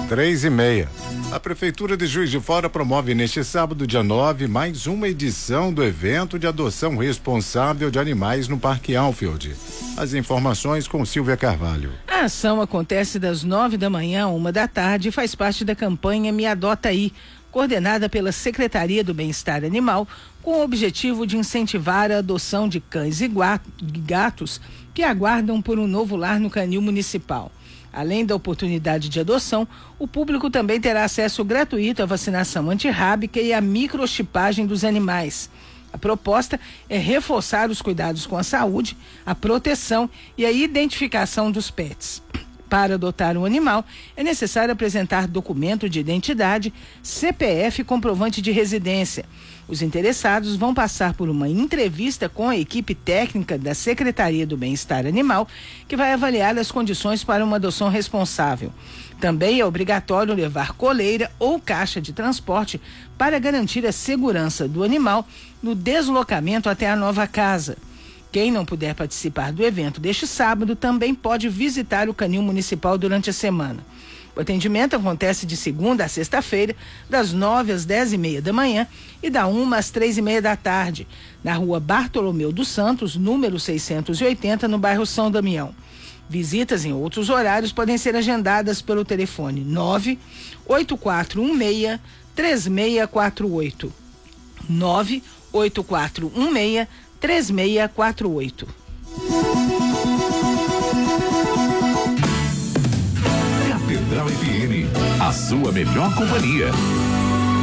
3h30. A Prefeitura de Juiz de Fora promove neste sábado, dia 9, mais uma edição do evento de adoção responsável de animais no Parque Alfield. As informações com Silvia Carvalho. A ação acontece das 9 da manhã à 1 da tarde e faz parte da campanha Me Adota Aí, coordenada pela Secretaria do Bem-Estar Animal, com o objetivo de incentivar a adoção de cães e gatos que aguardam por um novo lar no canil municipal. Além da oportunidade de adoção, o público também terá acesso gratuito à vacinação antirrábica e à microchipagem dos animais. A proposta é reforçar os cuidados com a saúde, a proteção e a identificação dos pets. Para adotar um animal, é necessário apresentar documento de identidade, CPF e comprovante de residência. Os interessados vão passar por uma entrevista com a equipe técnica da Secretaria do Bem-Estar Animal, que vai avaliar as condições para uma adoção responsável. Também é obrigatório levar coleira ou caixa de transporte para garantir a segurança do animal no deslocamento até a nova casa. Quem não puder participar do evento deste sábado também pode visitar o canil municipal durante a semana. O atendimento acontece de segunda a sexta-feira, das 9 às 10h30 da manhã e da 1 às 3h30 da tarde, na rua Bartolomeu dos Santos, número 680, no bairro São Damião. Visitas em outros horários podem ser agendadas pelo telefone 98416-3648. 98416-3648. Catedral FM, a sua melhor companhia.